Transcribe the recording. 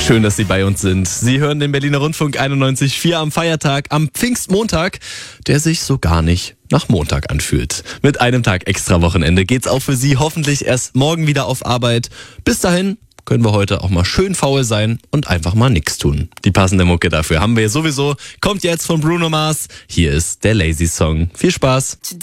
Schön, dass Sie bei uns sind. Sie hören den Berliner Rundfunk 91.4 am Feiertag, am Pfingstmontag, der sich so gar nicht nach Montag anfühlt. Mit einem Tag extra Wochenende geht's auch für Sie hoffentlich erst morgen wieder auf Arbeit. Bis dahin können wir heute auch mal schön faul sein und einfach mal nichts tun. Die passende Mucke dafür haben wir sowieso. Kommt jetzt von Bruno Mars. Hier ist der Lazy Song. Viel Spaß.